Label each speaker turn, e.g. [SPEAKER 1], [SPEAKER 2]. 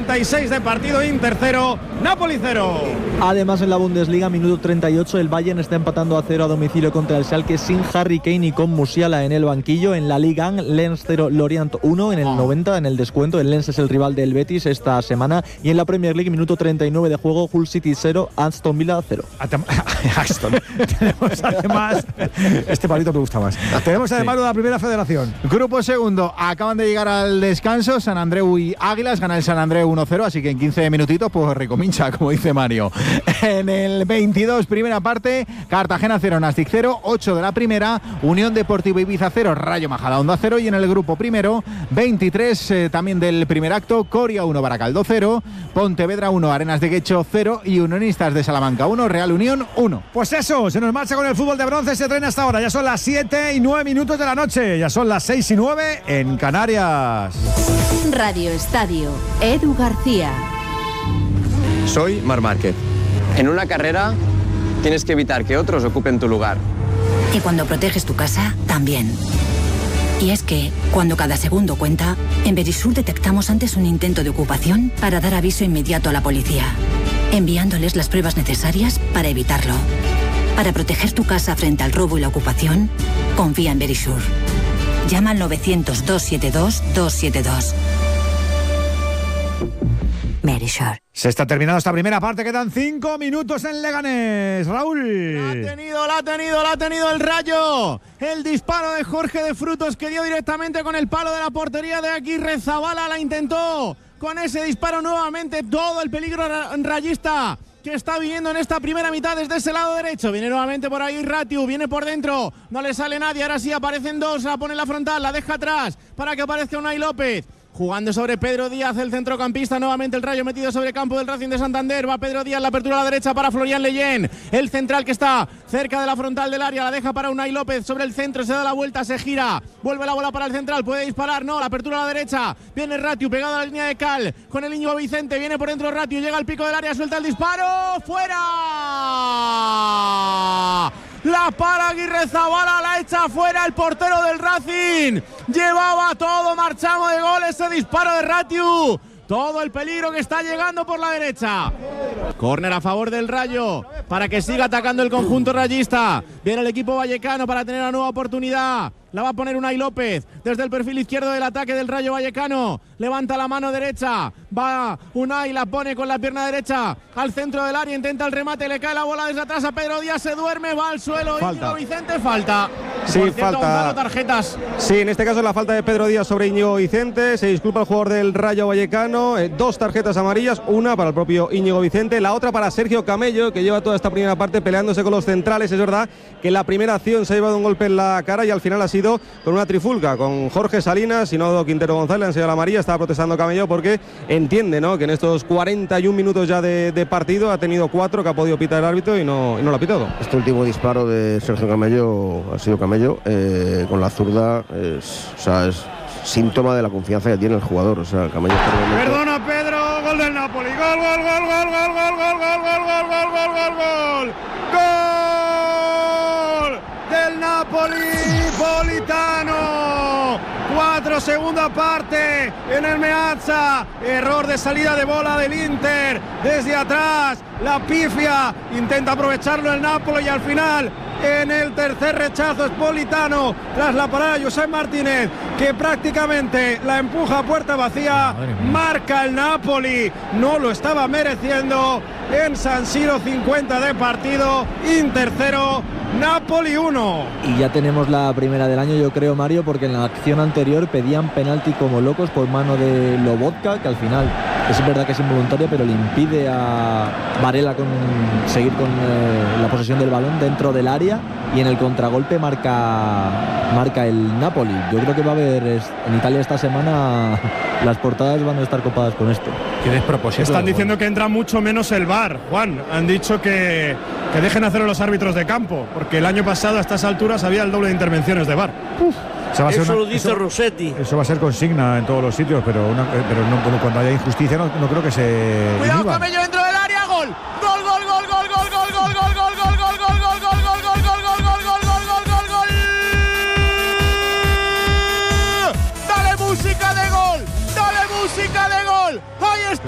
[SPEAKER 1] 36 de partido, Inter 0, Napoli 0.
[SPEAKER 2] Además, en la Bundesliga, minuto 38, el Bayern está empatando a 0 a domicilio contra el Schalke sin Harry Kane y con Musiala en el banquillo. En la Liga, Lens 0, Lorient 1 en el 90, en el descuento. El Lens es el rival del Betis esta semana. Y en la Premier League, minuto 39 de juego, Hull City 0, Aston Villa 0.
[SPEAKER 1] Aston. Tenemos además, este palito me gusta más. Tenemos además de la Primera Federación.
[SPEAKER 3] Grupo segundo, acaban de llegar al descanso Sant Andreu y Águilas, gana el Sant Andreu 1-0, así que en 15 minutitos pues recomincha, como dice Mario. En el 22, primera parte, Cartagena 0, Nastic 0, 8 de la primera, Unión Deportiva Ibiza 0, Rayo Majadahonda 0, y en el grupo primero, 23 también del primer acto, Coria 1, Baracaldo 0, Pontevedra 1, Arenas de Guecho 0 y Unionistas de Salamanca 1, Real Unión 1.
[SPEAKER 1] Pues eso, se nos marcha con el fútbol de bronce, se traen hasta ahora, ya son las 7:09 de la noche, ya son las 6:09 en Canarias.
[SPEAKER 4] Radio Estadio, Edu García.
[SPEAKER 5] Soy Marc Márquez. En una carrera tienes que evitar que otros ocupen tu lugar.
[SPEAKER 6] Y cuando proteges tu casa, también. Y es que, cuando cada segundo cuenta, en Verisur detectamos antes un intento de ocupación para dar aviso inmediato a la policía, enviándoles las pruebas necesarias para evitarlo. Para proteger tu casa frente al robo y la ocupación, confía en Verisur. Llama al 900-272-272. Verisur.
[SPEAKER 1] Se está terminando esta primera parte, quedan 5 minutos en Leganés. Raúl.
[SPEAKER 3] La ha tenido el Rayo. El disparo de Jorge de Frutos que dio directamente con el palo de la portería de Aguirre Zabala, la intentó con ese disparo nuevamente, todo el peligro rayista que está viniendo en esta primera mitad desde ese lado derecho. Viene nuevamente por ahí Ratiu, viene por dentro, no le sale nadie, ahora sí aparecen dos, la pone en la frontal, la deja atrás para que aparezca Unai López. Jugando sobre Pedro Díaz, el centrocampista, nuevamente el Rayo metido sobre el campo del Racing de Santander. Va Pedro Díaz, la apertura a la derecha para Florian Leyen. El central que está cerca de la frontal del área, la deja para Unai López sobre el centro, se da la vuelta, se gira. Vuelve la bola para el central, puede disparar, no, la apertura a la derecha. Viene Ratiu, pegado a la línea de cal, con el Íñigo Vicente, viene por dentro Ratiu, llega al pico del área, suelta el disparo, ¡fuera! La para Aguirre Zabala, la echa fuera el portero del Racing. Llevaba todo, marchamos de gol, ese disparo de Ratiu. Todo el peligro que está llegando por la derecha. Córner a favor del Rayo para que siga atacando el conjunto rayista. Viene el equipo vallecano para tener una nueva oportunidad. La va a poner Unai López desde el perfil izquierdo del ataque del Rayo Vallecano. Levanta la mano derecha. Va Unai, la pone con la pierna derecha al centro del área. Intenta el remate, le cae la bola desde atrás a Pedro Díaz. Se duerme, va al suelo. Íñigo Vicente, falta.
[SPEAKER 1] Sí,
[SPEAKER 3] por cierto,
[SPEAKER 1] falta.
[SPEAKER 3] Gonzalo, tarjetas.
[SPEAKER 1] Sí, en este caso la falta de Pedro Díaz sobre Íñigo Vicente. Se disculpa el jugador del Rayo Vallecano. 2 tarjetas amarillas, una para el propio Íñigo Vicente, la otra para Sergio Camello, que lleva toda esta primera parte peleándose con los centrales. Es verdad que la primera acción se ha llevado un golpe en la cara y al final ha sido con una trifulca, con Jorge Salinas y no Quintero González. Le han enseñado la amarilla, estaba protestando Camello porque entiende, ¿no?, que en estos 41 minutos ya de partido ha tenido 4 que ha podido pitar el árbitro y no lo ha pitado.
[SPEAKER 7] Este último disparo de Sergio Camello ha sido Camello con la zurda, es síntoma de la confianza que tiene el jugador. O sea, Camello está realmente...
[SPEAKER 3] Perdona Pedro, gol del Napoli. Gol del Napolitano. 4, segunda parte en el Meazza. Error de salida de bola del Inter desde atrás. La pifia, intenta aprovecharlo el Napoli y al final en el tercer rechazo es Politano tras la parada de Josep Martínez, que prácticamente la empuja a puerta vacía. Marca el Napoli, no lo estaba mereciendo. En San Siro, 50 de partido, Inter 0, Napoli 1.
[SPEAKER 2] Y ya tenemos la primera del año, yo creo, Mario, porque en la acción anterior pedían penalti como locos por mano de Lobotka, que al final es verdad que es involuntario, pero le impide a Varela seguir con la posesión del balón dentro del área, y en el contragolpe marca el Napoli. Yo creo que va a haber en Italia esta semana, las portadas van a estar copadas con esto.
[SPEAKER 1] Qué despropósito.
[SPEAKER 8] Están diciendo que entra mucho menos el VAR, Juan. Han dicho que dejen hacerlo los árbitros de campo, porque el año pasado a estas alturas había el doble de intervenciones de VAR.
[SPEAKER 9] Eso lo dice Rossetti.
[SPEAKER 1] Eso va a ser consigna en todos los sitios, pero no, cuando haya injusticia no creo que se...
[SPEAKER 3] Cuidado, Camello dentro del área, gol. Gol.